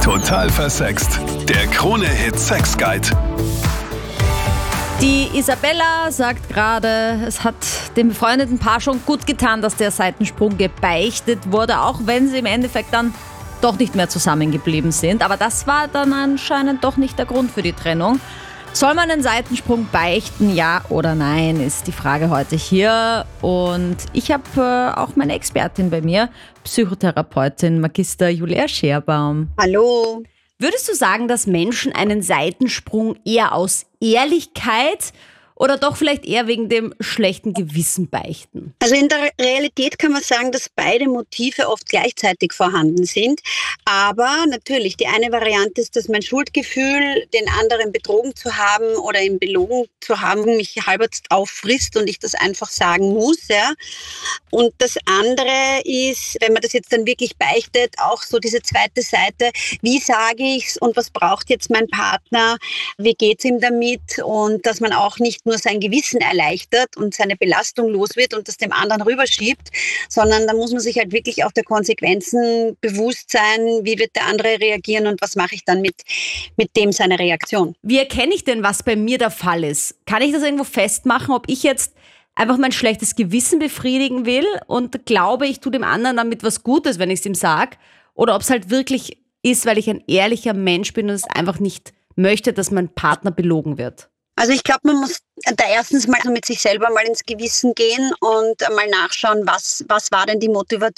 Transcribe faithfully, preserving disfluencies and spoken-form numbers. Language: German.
Total versext. Der Krone-Hit Sex Guide. Die Isabella sagt gerade, es hat dem befreundeten Paar schon gut getan, dass der Seitensprung gebeichtet wurde, auch wenn sie im Endeffekt dann doch nicht mehr zusammengeblieben sind. Aber das war dann anscheinend doch nicht der Grund für die Trennung. Soll man einen Seitensprung beichten, ja oder nein, ist die Frage heute hier. Und ich habe äh, auch meine Expertin bei mir, Psychotherapeutin Magister Julia Scherbaum. Hallo. Würdest du sagen, dass Menschen einen Seitensprung eher aus Ehrlichkeit oder doch vielleicht eher wegen dem schlechten Gewissen beichten? Also in der Realität kann man sagen, dass beide Motive oft gleichzeitig vorhanden sind. Aber natürlich, die eine Variante ist, dass mein Schuldgefühl, den anderen betrogen zu haben oder ihn belogen zu haben, mich halbwegs auffrisst und ich das einfach sagen muss. Ja. Und das andere ist, wenn man das jetzt dann wirklich beichtet, auch so diese zweite Seite, wie sage ich's und was braucht jetzt mein Partner, wie geht's ihm damit, und dass man auch nicht nur sein Gewissen erleichtert und seine Belastung los wird und das dem anderen rüberschiebt, sondern da muss man sich halt wirklich auch der Konsequenzen bewusst sein, wie wird der andere reagieren und was mache ich dann mit, mit dem seiner Reaktion. Wie erkenne ich denn, was bei mir der Fall ist? Kann ich das irgendwo festmachen, ob ich jetzt einfach mein schlechtes Gewissen befriedigen will und glaube, ich tue dem anderen damit was Gutes, wenn ich es ihm sage, oder ob es halt wirklich ist, weil ich ein ehrlicher Mensch bin und es einfach nicht möchte, dass mein Partner belogen wird? Also ich glaube, man muss da erstens mal mit sich selber mal ins Gewissen gehen und mal nachschauen, was, was war denn die Motivation